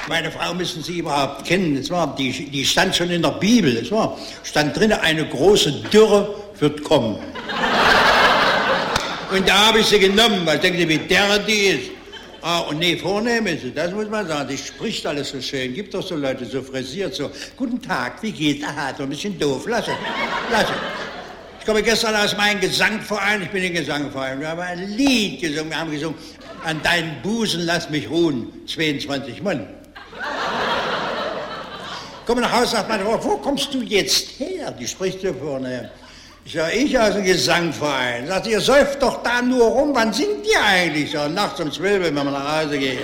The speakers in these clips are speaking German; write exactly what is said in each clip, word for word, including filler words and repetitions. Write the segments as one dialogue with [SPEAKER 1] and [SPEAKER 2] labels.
[SPEAKER 1] Meine Frau müssen Sie überhaupt kennen. Das war, die, die stand schon in der Bibel. Das war, stand drin, eine große Dürre wird kommen. Und da habe ich sie genommen, weil ich denke, wie derre die ist. Ah, und nee, vornehm ist sie, das muss man sagen. Die spricht alles so schön. Gibt doch so Leute, so frisiert, so. Guten Tag, wie geht's? Aha, so ein bisschen doof. Lass es, lass es. Ich komme gestern aus meinem Gesangverein. Ich bin im Gesangverein. Wir haben ein Lied gesungen. Wir haben gesungen, an deinen Busen lass mich ruhen. zweiundzwanzig Mann. Komme nach Hause, sagt meine Frau, wo kommst du jetzt her? Die spricht so vorne. Ich sage, ich aus dem Gesangverein. Sagt, ihr säuft doch da nur rum, wann singt ihr eigentlich? So, nachts um zwölf, wenn wir nach Hause gehen.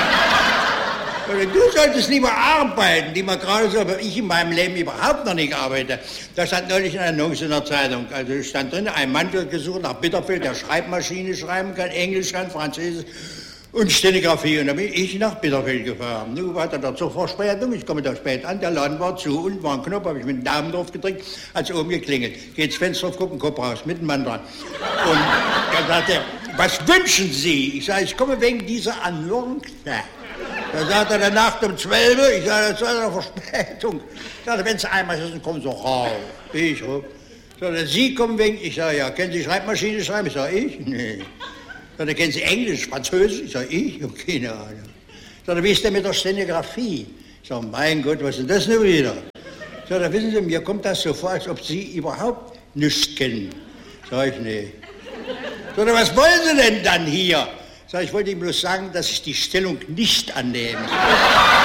[SPEAKER 1] Du solltest lieber arbeiten, die man gerade so, aber ich in meinem Leben überhaupt noch nicht arbeite. Da stand neulich eine Annonce in der Zeitung. Also stand drin, ein Mann wird gesucht nach Bitterfeld, der Schreibmaschine schreiben kann, Englisch kann, Französisch und Stenografie. Und dann bin ich nach Bitterfeld gefahren. Nun war da zur Verspätung, ich komme da spät an, der Laden war zu, unten war ein Knopf, habe ich mit dem Daumen drauf gedrückt, hat es oben geklingelt. Geht ins Fenster auf, gucken, Kopf raus, mit dem Mann dran. Und dann sagt er, was wünschen Sie? Ich sage, ich komme wegen dieser Annonce. Da sagt er, der Nacht um zwölf, ich sage, das ist eine Verspätung. Ich sage, wenn Sie einmal sind, kommen Sie raus. Ich rup. Sagt er, Sie kommen wegen, ich sage, ja, kennen Sie Schreibmaschine schreiben? Ich sage, ich? Nee. Sagt er, kennen Sie Englisch, Französisch? Ich sage, ich? Ich habe keine Ahnung. Sagt er, wie ist denn mit der Stenografie? Ich sage, mein Gott, was ist denn das nun wieder? Sagt er, wissen Sie, mir kommt das so vor, als ob Sie überhaupt nichts kennen. Sag ich, nee. Sagt er, was wollen Sie denn dann hier? Sag ich, wollte ihm bloß sagen, dass ich die Stellung nicht annehme.